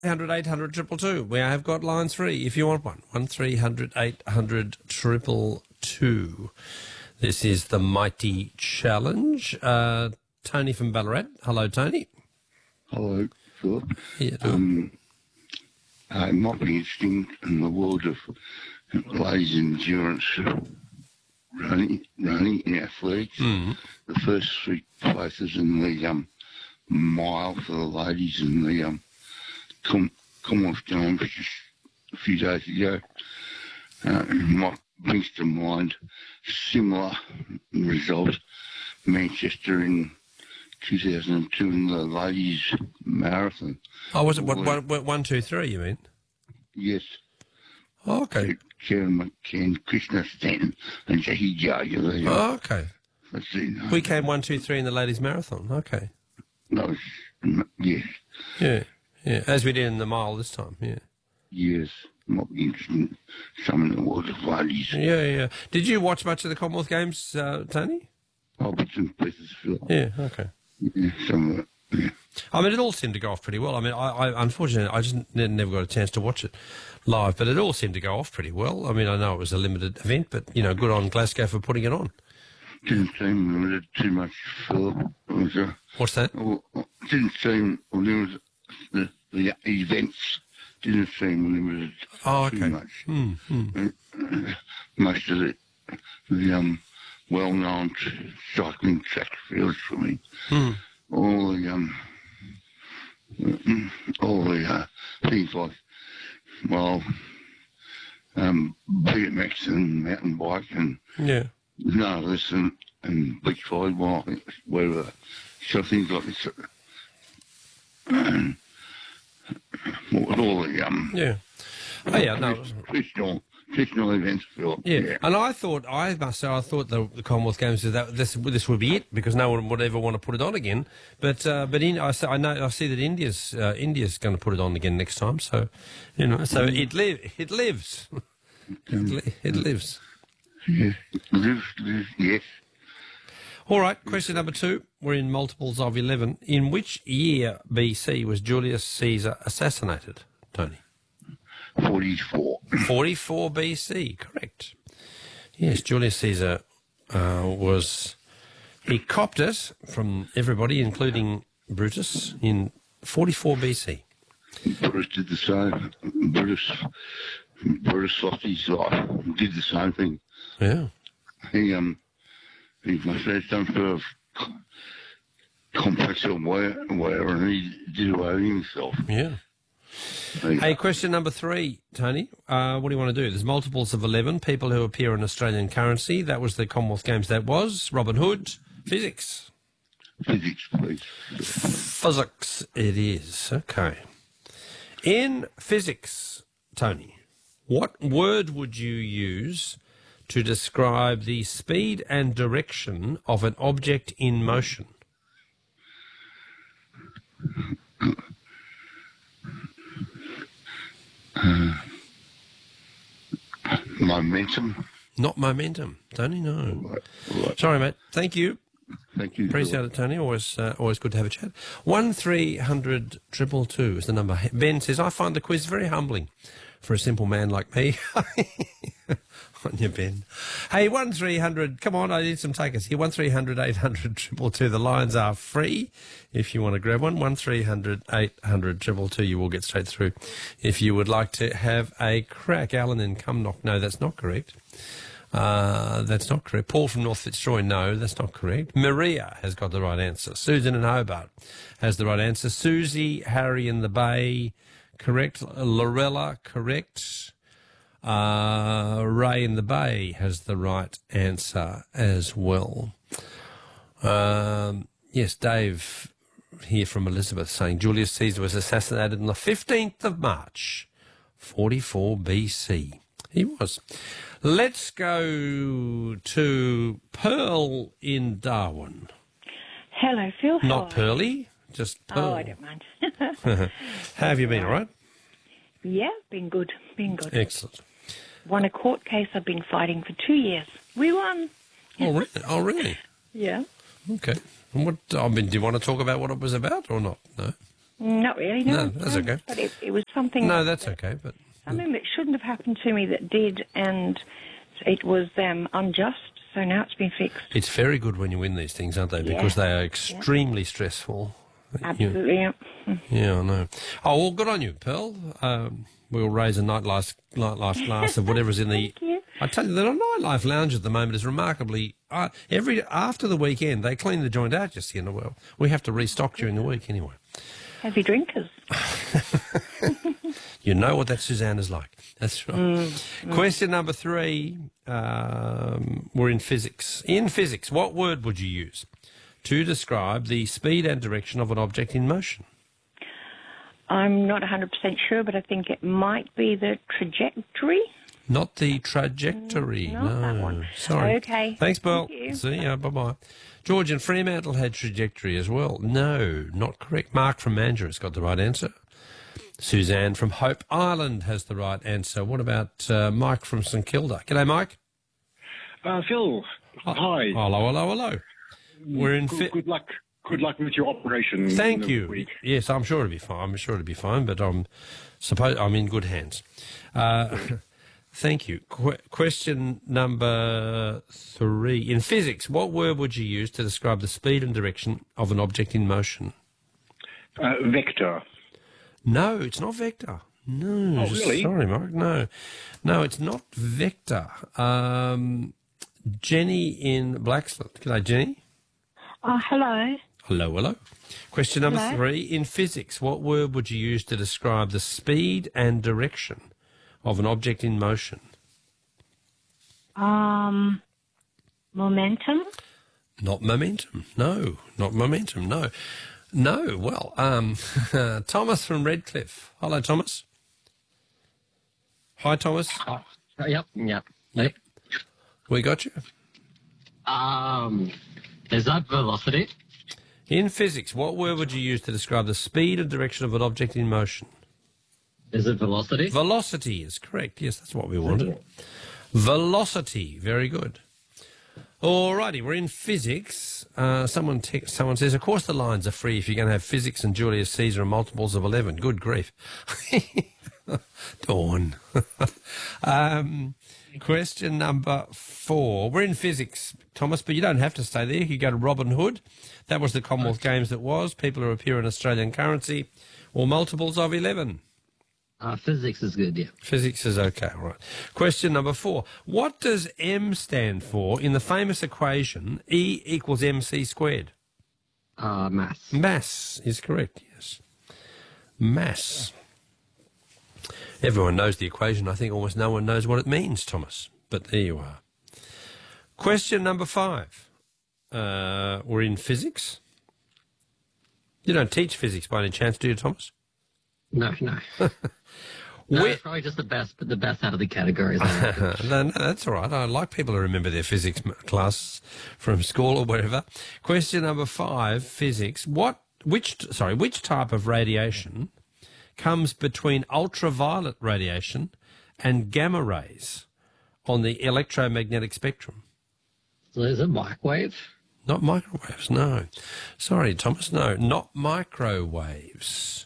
800 800 222. We have got lines free if you want one. 1300 800 222. This is the Mighty Challenge. Tony from Ballarat. Hello, Tony. Hello, Philip. Yeah, It might be interesting in the world of ladies endurance running in athletics. The first three places in the mile for the ladies in the Commonwealth Games just a few days ago. Might brings to mind similar result. Manchester in 2002 in the ladies marathon. Oh, was it what, 1, 2, 3, you mean? Yes. Oh, okay. Karen McCann, Krishna Stanton, and Jackie Jager. Oh, okay. Let's see. We came 1, 2, 3 in the ladies marathon. Okay. No, yes. Yeah, yeah. As we did in the mile this time, yeah. Yes. Might be interesting. Some in the world of ladies. Yeah, yeah. Did you watch much of the Commonwealth Games, Tony? Oh, bits and pieces, Phil. Yeah, okay. Yeah, some of it. Yeah. I mean, it all seemed to go off pretty well. I mean, I unfortunately, I just never got a chance to watch it live, but it all seemed to go off pretty well. I mean, I know it was a limited event, but, you know, good on Glasgow for putting it on. Didn't seem limited too much, Phil. What's that? Didn't seem limited. The events didn't seem limited too much. Most of the well-known cycling track fields for me. All the things like, well, BMX and mountain bike and none of this and beach volleyball, whatever. So things like this. And all the Oh yeah, no. Traditional events, Phil. Yeah, and I must say, I thought the Commonwealth Games this would be it because no one would ever want to put it on again. But I see that India's going to put it on again next time. So, you know, so it lives. It lives. Yes, lives. Yes. All right. Question number 2. We're in multiples of 11. In which year BC was Julius Caesar assassinated, Tony? 44. 44 BC, correct. Yes, Julius Caesar he copped it from everybody, including Brutus, in 44 BC. Brutus did the same. Brutus lost his life, did the same thing. Yeah. He must have some sort of complex or whatever, and he did away with himself. Yeah. Hey, question number 3, Tony. What do you want to do? There's multiples of 11, people who appear in Australian currency. That was the Commonwealth Games. That was Robin Hood. Physics. Physics, please. Physics it is. Okay. In physics, Tony, what word would you use to describe the speed and direction of an object in motion? Momentum. Not momentum, Tony. No. Right. Sorry, mate. Thank you. Thank you. Appreciate it, Tony. Always good to have a chat. 1300 222 is the number. Ben says, I find the quiz very humbling for a simple man like me. On you, Ben. Hey, 1300. Come on, I need some takers here. 1300 800 222. The lines are free if you want to grab one. 1300 800 222. You will get straight through if you would like to have a crack. Alan in Cumnock. No, that's not correct. That's not correct. Paul from North Fitzroy, no, that's not correct. Maria has got the right answer. Susan in Hobart has the right answer. Susie, Harry in the Bay, correct. Lorella, correct. Ray in the Bay has the right answer as well. Yes, Dave here from Elizabeth saying Julius Caesar was assassinated on the 15th of March, 44 BC. He was. Let's go to Pearl in Darwin. Hello, Phil. Not Pearly, just Pearl. Oh, I don't mind. How have you been, all right? Yeah, been good. Excellent. Won a court case I've been fighting for 2 years. We won. Oh, really? Yeah. Okay. And do you want to talk about what it was about or not? No? Not really, no. No, that's okay. But it was something... No, that's okay, but... Something that shouldn't have happened to me that did, and it was unjust, so now it's been fixed. It's very good when you win these things, aren't they? Because they are extremely stressful. Absolutely, yeah. Yeah, I know. Oh, well, good on you, Pearl. We'll raise a nightlife glass of whatever's in the... Thank you. I tell you, the Nightlife Lounge at the moment is remarkably... after the weekend, they clean the joint out, you see, in the world. We have to restock during the week anyway. Heavy drinkers. You know what that Suzanne is like. That's right. Question number 3. We're in physics. In physics, what word would you use to describe the speed and direction of an object in motion? I'm not 100% sure, but I think it might be the trajectory. Not the trajectory. Not that one. Sorry. Okay. Thanks, Pearl. Thank you. See ya. Bye-bye. George in Fremantle had trajectory as well. No, not correct. Mark from Mandurah has got the right answer. Suzanne from Hope Island has the right answer. What about Mike from St Kilda? G'day, Mike. Phil, hi. Hello. We're in... Good luck. Good luck with your operation. Thank you. Week. Yes, I'm sure it'll be fine. But I'm in good hands. Thank you. Question number 3. In physics, what word would you use to describe the speed and direction of an object in motion? Vector. No, it's not vector. No. Oh, really? Sorry, Mark. No, it's not vector. Jenny in Blacksland. G'day, Jenny. Hello. Hello. Question number 3. In physics, what word would you use to describe the speed and direction of an object in motion? Momentum. Not momentum. No, not momentum. No. Well, Thomas from Redcliffe. Hello, Thomas. Hi, Thomas. Yep. We got you. Is that velocity? In physics, what word would you use to describe the speed and direction of an object in motion? Is it velocity? Velocity is correct. Yes, that's what we wanted. Velocity. Very good. All righty, we're in physics. Someone says, of course the lines are free if you're going to have physics and Julius Caesar and multiples of 11. Good grief. Dawn. Question number 4. We're in physics, Thomas, but you don't have to stay there. You can go to Robin Hood. That was the Commonwealth Games that was. People who appear in Australian currency or multiples of 11. Physics is good, yeah. Physics is okay, all right. Question number 4. What does M stand for in the famous equation E equals mc squared? Mass. Mass is correct, yes. Mass. Everyone knows the equation. I think almost no one knows what it means, Thomas. But there you are. Question number 5. We're in physics. You don't teach physics by any chance, do you, Thomas? No. No, it's probably just the best out of the categories. No, that's all right. I like people who remember their physics class from school or wherever. Question number 5, physics. Which type of radiation comes between ultraviolet radiation and gamma rays on the electromagnetic spectrum? So is it microwave? Not microwaves, no. Sorry, Thomas, no. Not microwaves.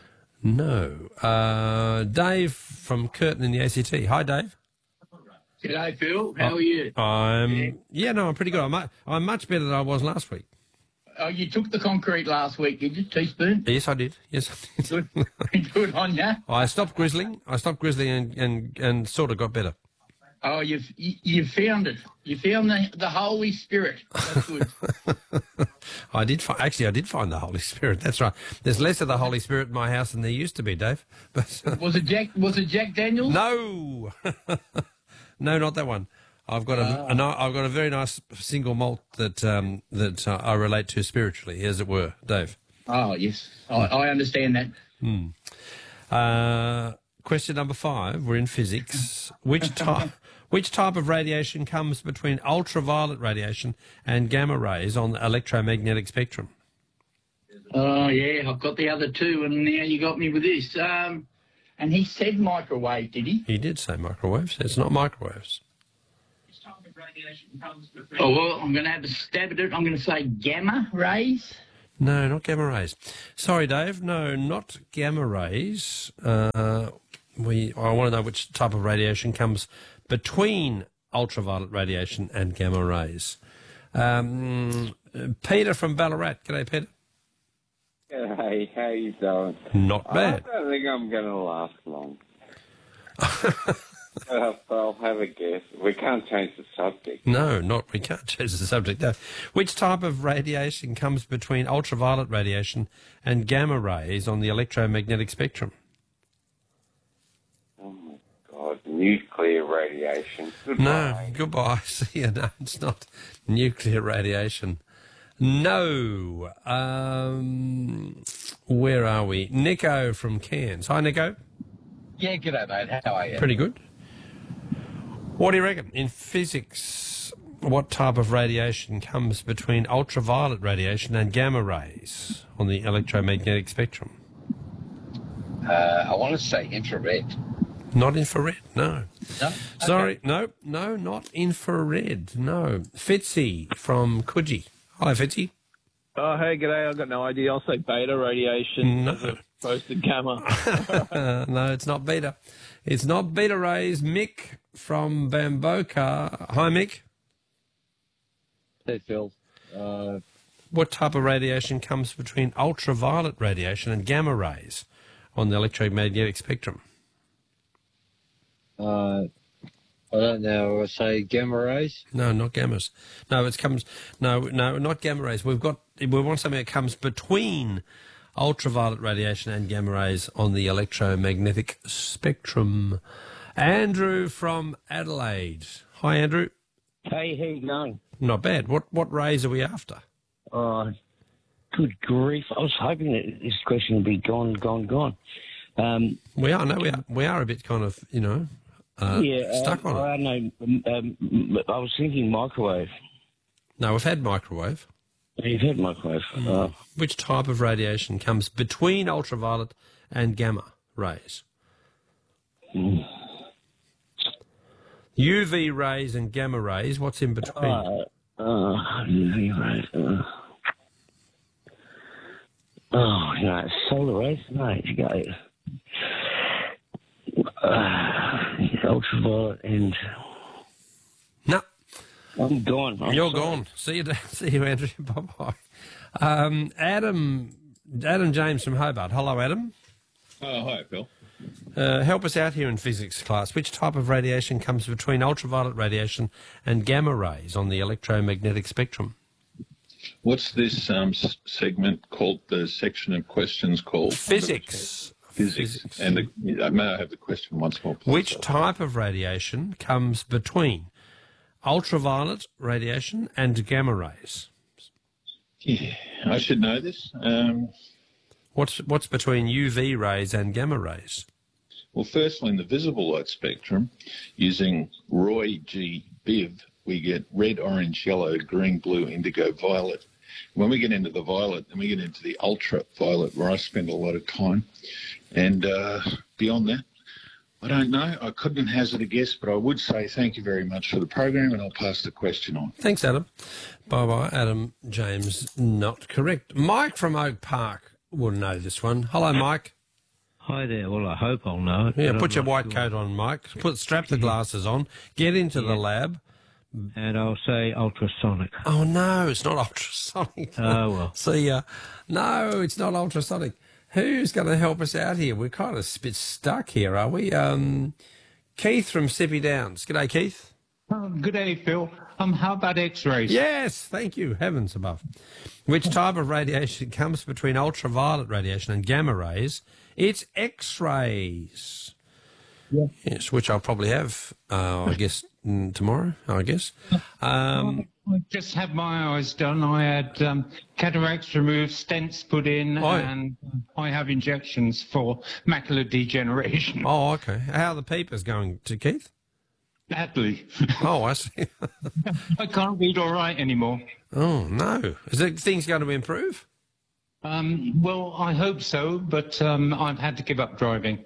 No. Dave from Curtin in the ACT. Hi, Dave. G'day, Phil. How are you? I'm pretty good. I'm much better than I was last week. Oh, you took the concrete last week, did you, teaspoon? Yes, I did. Good. Good on ya. I stopped grizzling and sort of got better. Oh, you found it. You found the Holy Spirit. That's good. I did find the Holy Spirit. That's right. There's less of the Holy Spirit in my house than there used to be, Dave. But Was it Jack Daniels? no, no, not that one. I've got a very nice single malt that I relate to spiritually, as it were, Dave. Oh yes, I understand that. Question number 5. We're in physics. Which type of radiation comes between ultraviolet radiation and gamma rays on the electromagnetic spectrum? Oh yeah, I've got the other two, and now you got me with this. And he said microwave, did he? He did say microwaves. It's not microwaves. Oh well, I'm going to have a stab at it. I'm going to say gamma rays. No, not gamma rays. Sorry, Dave. No, not gamma rays. I want to know which type of radiation comes between ultraviolet radiation and gamma rays. Peter from Ballarat. G'day, Peter. Hey, how you doing? Not bad. I don't think I'm going to last long. I'll have a guess. We can't change the subject. No, we can't change the subject. No. Which type of radiation comes between ultraviolet radiation and gamma rays on the electromagnetic spectrum? Oh, my God. Nuclear radiation. Goodbye. No, goodbye. See you. No, it's not nuclear radiation. No. Where are we? Nico from Cairns. Hi, Nico. Yeah, g'day, mate. How are you? Pretty good. What do you reckon? In physics, what type of radiation comes between ultraviolet radiation and gamma rays on the electromagnetic spectrum? I want to say infrared. Not infrared, no. No? Sorry, no, not infrared, no. Fitzy from Coogee. Hi, Fitzy. Oh, hey, g'day. I've got no idea. I'll say beta radiation. No. As opposed to gamma. No, it's not beta. It's not beta rays. Mick from Bamboka. Hi, Mick. Hey, Phil. What type of radiation comes between ultraviolet radiation and gamma rays on the electromagnetic spectrum? I don't know. I say gamma rays. No, not gammas. No, No, not gamma rays. We want something that comes between ultraviolet radiation and gamma rays on the electromagnetic spectrum. Andrew from Adelaide. Hi, Andrew. Hey, how you going? Not bad. What rays are we after? Good grief. I was hoping that this question would be gone. We are a bit kind of, stuck on it. I don't know. I was thinking microwave. No, we've had microwave. You've had microwave. Which type of radiation comes between ultraviolet and gamma rays? UV rays and gamma rays, what's in between? UV rays. Solar rays? No, you go. Ultraviolet and... No. I'm gone. You're gone. See you, Andrew. Bye-bye. Adam James from Hobart. Hello, Adam. Oh, hi, Phil. Help us out here in physics class. Which type of radiation comes between ultraviolet radiation and gamma rays on the electromagnetic spectrum? What's this segment called, the section of questions called? Physics. Physics. And may I have the question once more, please? Which type of radiation comes between ultraviolet radiation and gamma rays? Yeah, I should know this. What's between UV rays and gamma rays? Well, firstly, in the visible light spectrum, using Roy G. Biv, we get red, orange, yellow, green, blue, indigo, violet. When we get into the violet, then we get into the ultraviolet, where I spend a lot of time. And beyond that, I don't know. I couldn't hazard a guess, but I would say thank you very much for the program, and I'll pass the question on. Thanks, Adam. Bye-bye. Adam James, not correct. Mike from Oak Park will know this one. Hello, Mike. Hi there. Well, I hope I'll know it. Yeah, put your white coat on, Mike. Strap the glasses on. Get into the lab. And I'll say ultrasonic. Oh, no, it's not ultrasonic. Oh, well. See ya. No, it's not ultrasonic. Who's going to help us out here? We're kind of a bit stuck here, are we? Keith from Sippy Downs. G'day, Keith. Good day, Phil. How about X-rays? Yes, thank you. Heavens above. Which type of radiation comes between ultraviolet radiation and gamma rays? It's X-rays. Yeah. Yes, which I'll probably have, I guess, tomorrow, I guess. I just had my eyes done. I had cataracts removed, stents put in, and I have injections for macular degeneration. Oh, okay. How are the peepers going to Keith? Badly. Oh, I see. I can't read all right anymore. Oh, no. Is it things going to improve? Well, I hope so, but I've had to give up driving.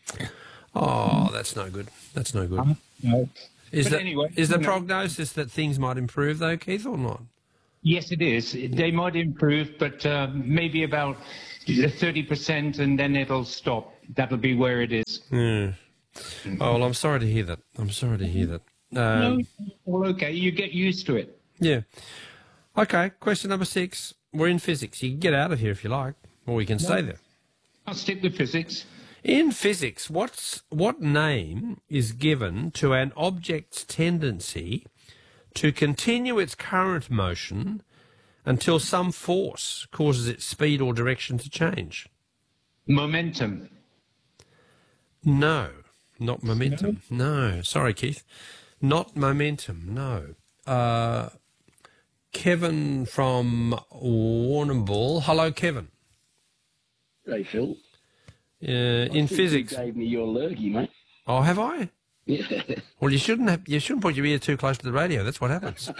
Oh, that's no good. That's no good. No. Is But anyway, the prognosis that things might improve, though, Keith, or not? Yes, it is. They might improve, but maybe about 30%, and then it'll stop. That'll be where it is. Yeah. Oh, well, I'm sorry to hear that. No, well, okay. You get used to it. Yeah. Okay, question number 6. We're in physics. You can get out of here if you like, or we can stay there. I'll stick with physics. In physics, what name is given to an object's tendency to continue its current motion until some force causes its speed or direction to change? Momentum. No, not momentum. No. Sorry, Keith. Not momentum, no. Kevin from Warrnambool. Hello, Kevin. Hey, Phil. In physics. You gave me your lurgy, mate. Oh, have I? Yeah. Well, you shouldn't put your ear too close to the radio. That's what happens.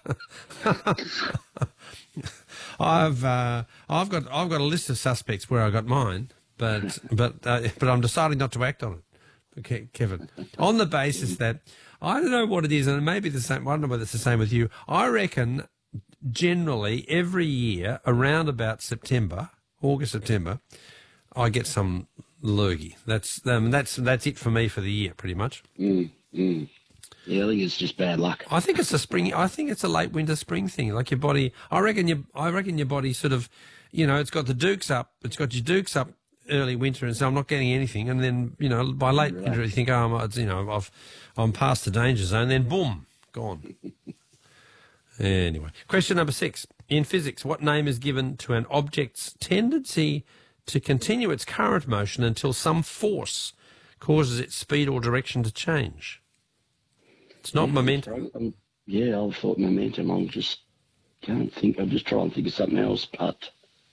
I've got a list of suspects where I got mine, but I'm deciding not to act on it. Okay, Kevin. On the basis that I don't know what it is, and maybe the same. I don't know whether it's the same with you. I reckon generally every year around about August, September, I get some lurgy. That's it for me for the year, pretty much. Yeah, I think it's just bad luck. I think it's a late winter spring thing. Like your body, I reckon your body sort of, it's got the dukes up. It's got your dukes up early winter, and so I'm not getting anything. And then by late winter you think, I'm past the danger zone. Then boom, gone. Anyway, question number 6. In physics, what name is given to an object's tendency to continue its current motion until some force causes its speed or direction to change? It's not momentum. I thought momentum. I'm just trying to think of something else, but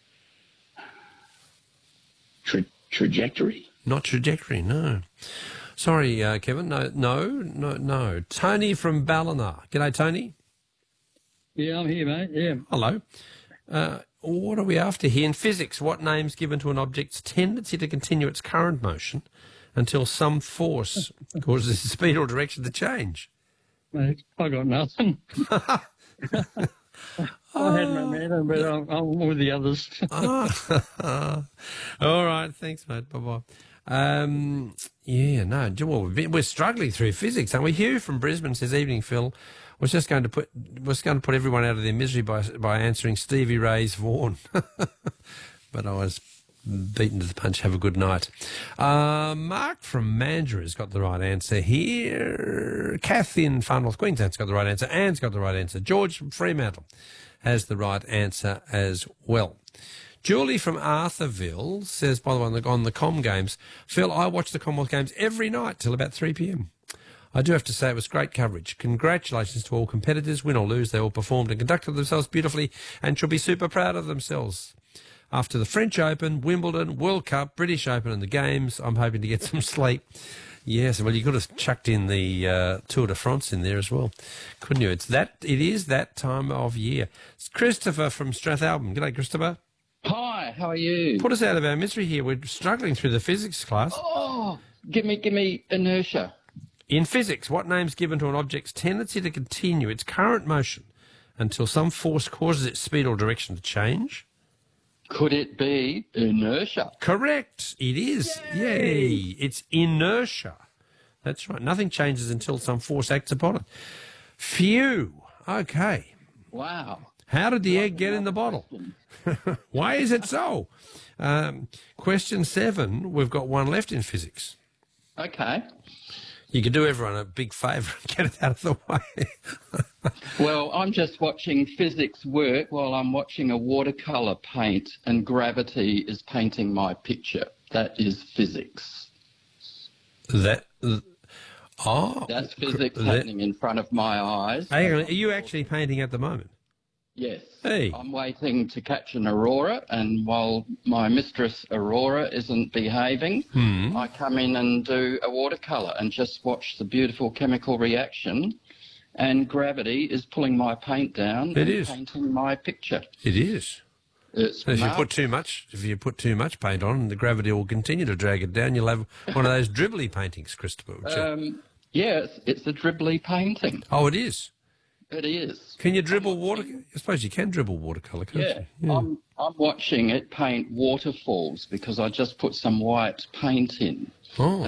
trajectory? Not trajectory, no. Sorry, Kevin. No. Tony from Ballina. G'day, Tony. Yeah, I'm here, mate. Yeah. Hello. What are we after here? In physics, what name's given to an object's tendency to continue its current motion until some force causes its speed or direction to change? Mate, I got nothing. I had momentum, but I'm with the others. All right, thanks, mate. Bye-bye. We're struggling through physics, aren't we? Hugh from Brisbane says, "Evening, Phil. Was going to put everyone out of their misery by answering Stevie Ray's Vaughan." But I was beaten to the punch. Have a good night. Mark from Mandurah has got the right answer here. Kath in Far North Queensland's got the right answer. Anne's got the right answer. George from Fremantle has the right answer as well. Julie from Arthurville says, by the way, on the Com Games, "Phil, I watch the Commonwealth Games every night till about 3 p.m. I do have to say it was great coverage. Congratulations to all competitors. Win or lose, they all performed and conducted themselves beautifully and should be super proud of themselves. After the French Open, Wimbledon, World Cup, British Open and the Games, I'm hoping to get some sleep." Yes, well, you could have chucked in the Tour de France in there as well, couldn't you? It is that time of year. It's Christopher from Strathalbyn. G'day, Christopher. Hi, how are you? Put us out of our misery here. We're struggling through the physics class. Oh, give me inertia. In physics, what name's given to an object's tendency to continue its current motion until some force causes its speed or direction to change? Could it be inertia? Correct. It is. Yay. It's inertia. That's right. Nothing changes until some force acts upon it. Phew. Okay. Wow. How did the egg get in the bottle? Why is it so? Question 7. We've got one left in physics. Okay. You could do everyone a big favour and get it out of the way. Well, I'm just watching physics work while I'm watching a watercolour paint, and gravity is painting my picture. That is physics. That's physics happening in front of my eyes. Hang on, are you actually painting at the moment? Yes. Hey. I'm waiting to catch an aurora, and while my mistress Aurora isn't behaving, I come in and do a watercolour and just watch the beautiful chemical reaction, and gravity is pulling my paint down painting my picture. It is. It's if you put too much paint on, the gravity will continue to drag it down. You'll have one of those dribbly paintings, Christopher. Yes, it's a dribbly painting. Oh, it is? It is. Can you dribble water? I suppose you can dribble watercolour, can't Yeah, you? I'm watching it paint waterfalls because I just put some white paint in. Oh.